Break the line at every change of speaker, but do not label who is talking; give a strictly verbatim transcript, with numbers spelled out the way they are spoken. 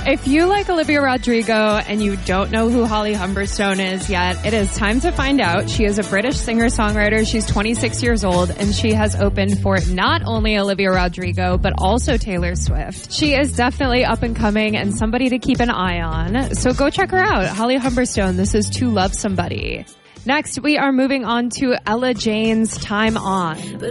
If you like Olivia Rodrigo and you don't know who Holly Humberstone is yet, it is time to find out. She is a British singer-songwriter. She's twenty-six years old, and she has opened for not only Olivia Rodrigo, but also Taylor Swift. She is definitely up and coming and somebody to keep an eye on. So go check her out. Holly Humberstone, this is To Love Somebody. Next, we are moving on to Ella Jane's Time On.